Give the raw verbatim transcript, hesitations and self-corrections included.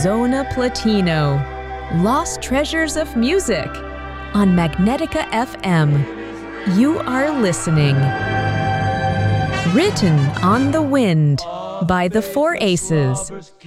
Zona Platino, Lost Treasures of Music, on Magnetica F M. You are listening. Written on the Wind by the Four Aces.